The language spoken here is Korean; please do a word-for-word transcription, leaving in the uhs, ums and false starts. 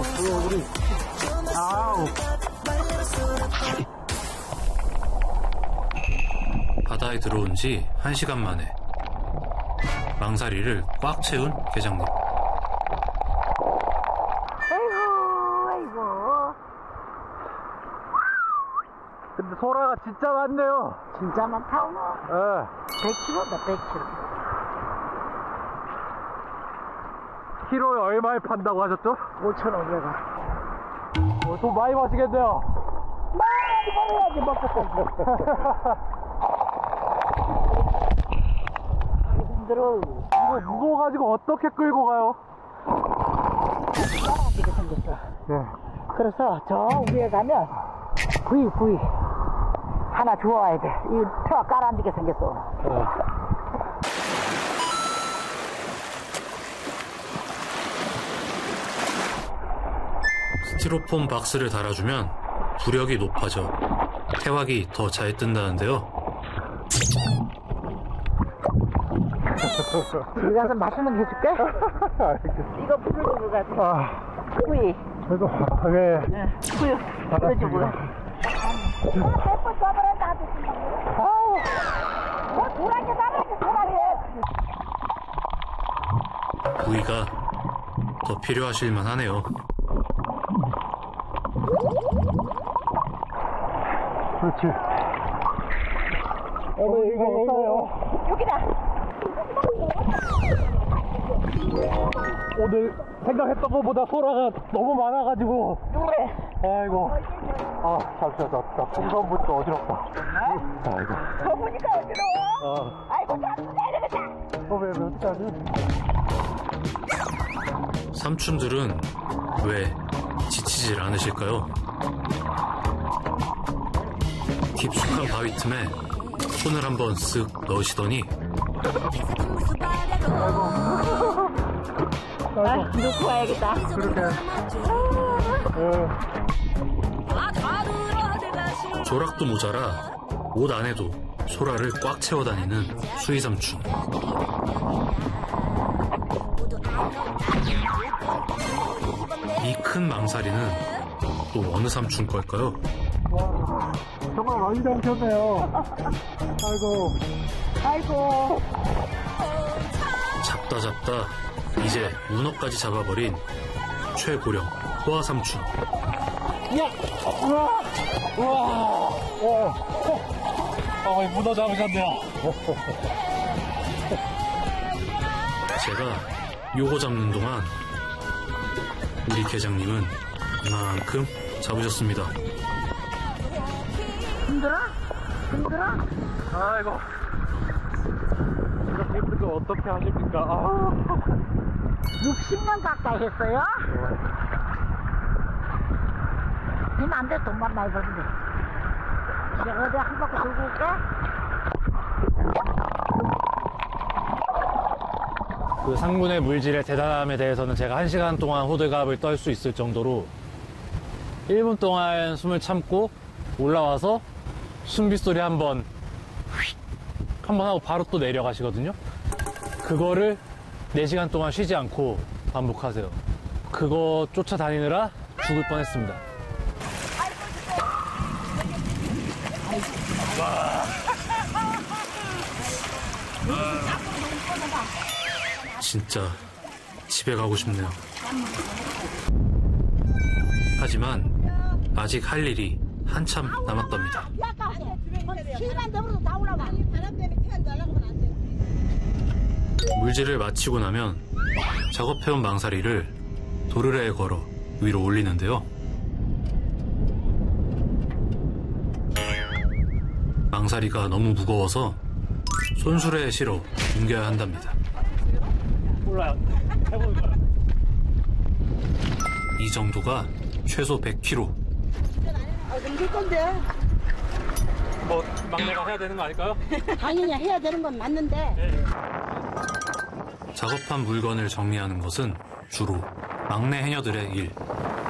우리. 아우. 바다에 들어온 지 한 시간 만에 망사리를 꽉 채운 계장님. 아이고, 아이고. 근데 소라가 진짜 많네요. 진짜 많다, 오늘. 예. 백 킬로그램다, 백 킬로그램. 키로에 얼마에 판다고 하셨죠? 오천오백 원. 어, 돈 많이 버시겠네요. 많이 벌어야지, 먹고. 힘들어. 이거 무거워가지고 어떻게 끌고 가요? 이렇게 생겼어. 네. 그래서 저 위에 가면 부위, 부위. 하나 주워와야 돼. 이 표 깔아앉게 생겼어. 네. 스티로폼 박스를 달아주면 부력이 높아져 태왁이 더 잘 뜬다는데요. 우리 가서 맛있는 거 해줄게. 이거 불을 주고 가서. 아, 부위. 그래도, 네. 응, 부위. 불어주고. 백번 써버려, 나도. 아우, 뭐, 돌아게 나가지, 돌아게. 부위가 더 필요하실만 하네요. 그렇지. 어머, 이거 없어요. 여기다. 오늘 생각했던 것보다 소라가 너무 많아가지고. 그래. 아이고. 아, 잠시만, 나, 나 풍선 보니까 어지럽다. 아이고. 저 보니까 어지러워. 어. 아이고, 자꾸 내려가자. 어, 왜, 왜 어떡하지? 삼촌들은 왜 지치질 않으실까요? 깊숙한 바위 틈에 손을 한번 쓱 넣으시더니 아, 놓고 와야겠다. 그렇게. 조락도 모자라 옷 안에도 소라를 꽉 채워 다니는 수희 삼촌. 이 큰 망사리는 또 어느 삼촌 걸까요? 와, 정말 많이 잡으셨네요. 아이고. 아이고. 잡다 잡다 이제 문어까지 잡아버린 최고령 호아 삼촌. 우와! 우와! 우와! 우와! 아, 문어 잡으셨네요. 제가 요거 잡는 동안 우리 계장님은 이만큼 잡으셨습니다. 힘들어? 힘들어? 아이고. 이렇게 힘든 거 어떻게 하십니까? 아. 육십 년 가까이 했어요? 이면 안 돼, 돈만 많이 벌는데. 내가 어디 한 바퀴 돌고 올게? 그 상문의 물질의 대담함에 대해서는 제가 한 시간 동안 호들갑을 떨 수 있을 정도로 일 분 동안 숨을 참고 올라와서 숨빗소리 한번 휙 한번 하고 바로 또 내려가시거든요. 그거를 네 시간 동안 쉬지 않고 반복하세요. 그거 쫓아다니느라 죽을 뻔했습니다. 진짜 집에 가고 싶네요. 하지만 아직 할 일이 한참 남았답니다. 물질을 마치고 나면 작업해온 망사리를 도르래에 걸어 위로 올리는데요. 망사리가 너무 무거워서 손수레에 실어 옮겨야 한답니다. 몰라요. 해보는 거야. 이 정도가 최소 백 킬로그램. 아, 넘길 건데. 뭐 막내가 해야 되는 거 아닐까요? 당연히 해야 되는 건 맞는데. 작업한 물건을 정리하는 것은 주로 막내 해녀들의 일.